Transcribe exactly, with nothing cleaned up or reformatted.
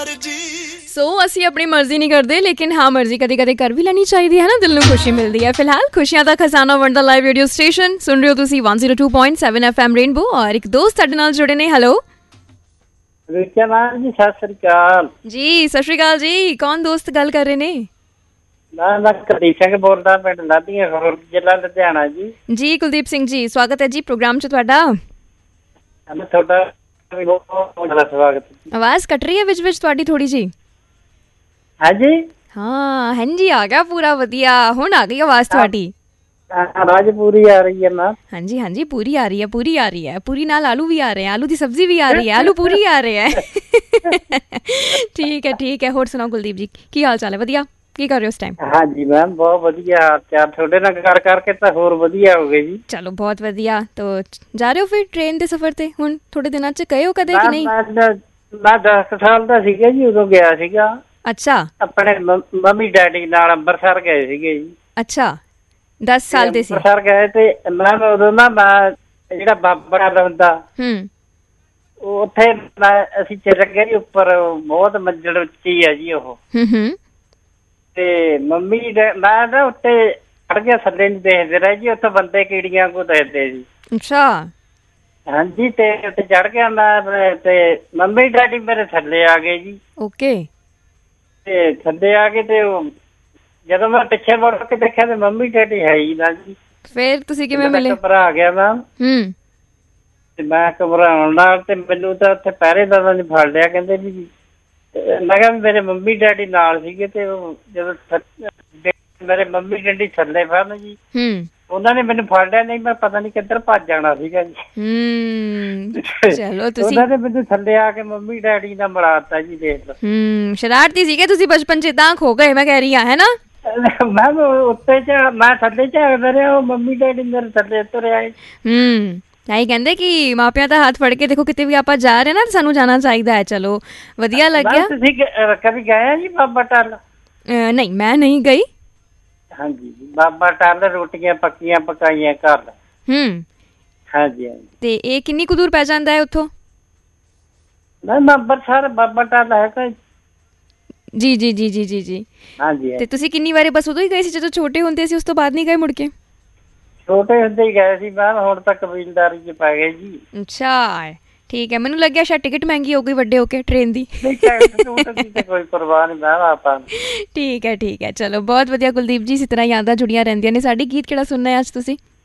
ਸੋ ਅਸੀਂ ਆਪਣੀ ਮਰਜ਼ੀ ਨਹੀਂ ਕਰਦੇ, ਲੇਕਿਨ ਹਾਂ ਮਰਜ਼ੀ ਕਦੇ ਕਦੇ ਕਰ ਵੀ ਲੈਣੀ ਚਾਹੀਦੀ ਹੈ ਨਾ, ਦਿਲ ਨੂੰ ਖੁਸ਼ੀ ਮਿਲਦੀ ਹੈ। ਫਿਲਹਾਲ ਖੁਸ਼ੀਆਂ ਦਾ ਖਜ਼ਾਨਾ ਵੰਡਦਾ ਲਾਈਵ ਰੇਡੀਓ ਸਟੇਸ਼ਨ ਸੁਣ ਰਹੇ ਹੋ ਤੁਸੀਂ ਇੱਕ ਸੌ ਦੋ ਪੁਆਇੰਟ ਸੱਤ ਐਫ ਐਮ ਰੇਨਬੋ, ਔਰ ਇੱਕ ਦੋਸਤ ਸਾਡੇ ਨਾਲ ਜੁੜੇ ਨੇ। ਹੈਲੋ ਜੀ, ਸਤਿ ਸ੍ਰੀ ਅਕਾਲ ਜੀ। ਸਤਿ ਸ਼੍ਰੀ ਅਕਾਲ ਜੀ। ਕੌਣ ਦੋਸਤ ਗੱਲ ਕਰ ਰਹੇ ਨੇ? ਮੈਂ ਮੈਂ ਕੁਲਦੀਪ ਸਿੰਘ ਬੋਲਦਾ, ਪਿੰਡ ਲਾਧੀਆਂ ਖਰੜ, ਜ਼ਿਲ੍ਹਾ ਲੁਧਿਆਣਾ ਜੀ। ਜੀ ਕੁਲਦੀਪ ਸਿੰਘ ਜੀ, ਸਵਾਗਤ ਹੈ ਜੀ ਪ੍ਰੋਗਰਾਮ 'ਚ ਤੁਹਾਡਾ। ਤੁਹਾਡਾ ਵੀ ਬਹੁਤ ਬਹੁਤ ਸਵਾਗਤ। ਆਵਾਜ਼ ਕੱਟ ਰਹੀ ਹੈ ਵਿੱਚ ਵਿੱਚ ਤੁਹਾਡੀ ਥੋੜੀ ਜੀ। ਹਾਂਜੀ ਹਾਂ ਹਾਂਜੀ, ਆ ਗਿਆ ਪੂਰਾ ਵਧੀਆ, ਹੁਣ ਆ ਗਈ ਆਵਾਜ਼ ਤੁਹਾਡੀ। ਆਵਾਜ਼ ਪੂਰੀ ਆ ਰਹੀ ਹੈ ਨਾ? ਹਾਂਜੀ ਹਾਂਜੀ ਪੂਰੀ ਆ ਰਹੀ ਹੈ, ਪੂਰੀ ਆ ਰਹੀ ਹੈ। ਪੂਰੀ ਨਾਲ ਆਲੂ ਵੀ ਆ ਰਹੇ ਹੈ, ਆਲੂ ਦੀ ਸਬਜ਼ੀ ਵੀ ਆ ਰਹੀ ਹੈ, ਆਲੂ ਪੂਰੀ ਆ ਰਹੇ ਹੈ। ਠੀਕ ਹੈ ਠੀਕ ਹੈ। ਹੋਰ ਸੁਣਾਓ ਕੁਲਦੀਪ ਜੀ, ਕੀ ਹਾਲ ਚਾਲ ਹੈ? ਵਧੀਆ। ਕੀ ਕਰ ਰਹੇ ਹੋ ਇਸ ਟਾਈਮ? ਹਾਂਜੀ ਮੈਮ ਬਹੁਤ ਵਧੀਆ ਹਾਲ ਚਾਲ, ਤੁਹਾਡੇ ਨਾਲ ਗੱਲ ਕਰਕੇ ਤਾਂ ਹੋਰ ਵਧੀਆ ਹੋ ਗਏ ਜੀ। ਚਲੋ ਬਹੁਤ ਵਧੀਆ। ਤਾਂ ਜਾ ਰਹੇ ਹੋ ਫਿਰ ਟ੍ਰੇਨ ਦੇ ਸਫ਼ਰ ਤੇ ਹੁਣ ਥੋੜੇ ਦਿਨਾਂ 'ਚ ਗਏ ਹੋ ਕਦੇ ਕਿ ਨਹੀਂ? ਮੈਂ ਦਸ ਸਾਲ ਦਾ ਸੀਗਾ ਜੀ, ਉਦੋਂ ਗਿਆ ਸੀਗਾ। ਅੱਛਾ। ਆਪਣੇ ਮੰਮੀ ਡੈਡੀ ਨਾਲ ਅੰਮ੍ਰਿਤਸਰ ਗਏ ਸੀਗੇ ਜੀ। ਅੱਛਾ, ਦਸ ਸਾਲ ਦੇ ਸੀ ਅੰਮ੍ਰਿਤਸਰ ਗਏ ਤੇ ਮੈਂ ਉਦੋਂ ਨਾ ਮੈਂ ਜਿਹੜਾ ਬਾਬਾ ਹੁੰਦਾ ਹੂੰ ਉੱਥੇ ਮੈਂ ਅਸੀਂ ਚਲੇ ਗਏ ਜੀ ਉੱਪਰ, ਬਹੁਤ ਮੰਜ਼ਿਲ ਉੱਚੀ ਹੈ ਜੀ ਉਹ। ਹੂੰ ਹੂੰ ਤੇ ਮੰਮੀ ਮੈਂ ਨਾ ਉੱਤੇ ਚੜ ਗਿਆ, ਥੱਲੇ ਨੂੰ ਦੇਖਦੇ ਰਹੇ ਜੀ, ਉੱਥੇ ਬੰਦੇ ਕੀੜੀਆਂ ਕੋ ਦੇਖਦੇ ਜੀ। ਅੱਛਾ। ਹਾਂਜੀ, ਤੇ ਉੱਤੇ ਚੜ ਗਿਆ ਮੈਂ ਤੇ ਮੰਮੀ ਡੈਡੀ ਮੇਰੇ ਥੱਲੇ ਆ ਗਏ ਜੀ। ਓਕੇ। ਤੇ ਥੱਲੇ ਆ ਕੇ ਤੇ ਜਦੋਂ ਮੈਂ ਪਿੱਛੇ ਮੁੜ ਕੇ ਦੇਖਿਆ ਤੇ ਮੰਮੀ ਡੈਡੀ ਹੈ ਹੀ ਨਾ ਜੀ। ਫਿਰ ਤੁਸੀਂ ਕਿਵੇਂ ਮਿਲੇ? ਘਬਰਾ ਗਿਆ ਮੈਂ। ਹੂੰ। ਤੇ ਮੈਂ ਘਬਰਾਉਣ ਨਾਲ ਤੇ ਮੈਨੂੰ ਤਾਂ ਉੱਥੇ ਪਹਿਰੇਦਾਰਾਂ ਨੇ ਫੜ ਲਿਆ, ਕਹਿੰਦੇ ਵੀ ਮੈਂ ਕਿਹਾ ਮੇਰੇ ਮੰਮੀ ਡੈਡੀ ਨਾਲ ਸੀਗੇ ਤੇ ਜਦੋਂ ਮੇਰੇ ਮੰਮੀ ਡੈਡੀ ਥੱਲੇ ਫੜਨ ਜੀ, ਉਹਨਾਂ ਨੇ ਮੈਨੂੰ ਫੜ ਲਿਆ, ਨਹੀਂ ਮੈਂ ਪਤਾ ਨੀ ਕਿੱਧਰ ਭੱਜ ਜਾਣਾ ਸੀਗਾ ਜੀ। ਚਲੋ ਤੁਸੀਂ ਉਹਨਾਂ ਨੇ ਮੈਨੂੰ ਥੱਲੇ ਆ ਕੇ ਮੰਮੀ ਡੈਡੀ ਨਾਲ ਮਿਲਾਤਾ ਜੀ। ਦੇਖ ਲਓ। ਹੂੰ, ਸ਼ਰਾਰਤੀ ਸੀਗੇ ਤੁਸੀਂ ਬਚਪਨ 'ਚ, ਤਾਂ ਖੋ ਗਏ ਮੈਂ ਕਹਿ ਰਹੀ ਹਾਂ, ਹੈ ਨਾ? ਮੈਂ ਉੱਤੇ ਚ ਮੈਂ ਥੱਲੇ ਝਾਕਦਾ ਰਿਹਾ, ਉਹ ਮੰਮੀ ਡੈਡੀ ਮੇਰੇ ਥੱਲੇ ਤੁਰੇ ਆਏ। ਹੂੰ, ਆਹੀ ਕਹਿੰਦੇ ਕਿ ਮਾਪਿਆਂ ਦਾ ਹੱਥ ਫੜ ਕੇ ਦੇਖੋ, ਕਿਤੇ ਵੀ ਆਪਾਂ ਜਾ ਰਹੇ ਨਾ ਸਾਨੂੰ ਜਾਣਾ ਚਾਹੀਦਾ ਹੈ। ਚਲੋ ਵਧੀਆ ਲੱਗਿਆ। ਤੁਸੀਂ ਕਦੀ ਗਏ ਜੀ ਬਾਬਾ ਟੱਲ? ਨਹੀਂ ਮੈਂ ਨਹੀਂ ਗਈ। ਹਾਂਜੀ, ਬਾਬਾ ਟੱਲ ਰੋਟੀਆਂ ਪੱਕੀਆਂ ਪਕਾਈਆਂ ਘਰ। ਹੂੰ, ਹਾਂਜੀ ਹਾਂਜੀ। ਤੇ ਇਹ ਕਿੰਨੀ ਕੁ ਦੂਰ ਪੈ ਜਾਂਦਾ ਹੈ ਉੱਥੋਂ? ਮੈਮ ਅੰਮ੍ਰਿਤਸਰ ਬਾਬਾ ਟੱਲ ਹੈ। ਜੀ ਜੀ ਜੀ ਜੀ ਜੀ ਜੀ। ਹਾਂਜੀ। ਤੇ ਤੁਸੀਂ ਕਿੰਨੀ ਵਾਰੀ ਬਸ ਉਦੋਂ ਹੀ ਗਏ ਸੀ ਜਦੋਂ ਛੋਟੇ ਹੁੰਦੇ ਸੀ, ਉਸ ਤੋਂ ਬਾਅਦ ਨਹੀਂ ਗਏ ਮੁੜ ਕੇ? ਛੋਟੇ ਹੁੰਦੇ ਹੀ ਗਏ ਸੀ ਮੈਮ, ਹੁਣ ਤਾਂ ਕਬੀਲਦਾਰੀ 'ਚ ਪੈ ਗਏ ਜੀ। ਅੱਛਾ ਠੀਕ ਹੈ, ਮੈਨੂੰ ਲੱਗਿਆ ਸ਼ਾਇਦ ਟਿਕਟ ਮਹਿੰਗੀ ਹੋ ਗਈ ਵੱਡੇ ਹੋ ਕੇ ਟ੍ਰੇਨ ਦੀ। ਕੋਈ ਪਰਵਾਹ ਨਹੀਂ ਮੈਮ ਆਪਾਂ। ਠੀਕ ਹੈ ਠੀਕ ਹੈ, ਚਲੋ ਬਹੁਤ ਵਧੀਆ ਕੁਲਦੀਪ ਜੀ, ਇਸ ਤਰ੍ਹਾਂ ਯਾਦਾਂ ਜੁੜੀਆਂ ਰਹਿੰਦੀਆਂ ਨੇ ਸਾਡੀ। ਗੀਤ ਕਿਹੜਾ ਸੁਣਨਾ ਹੈ ਅੱਜ ਤੁਸੀਂ?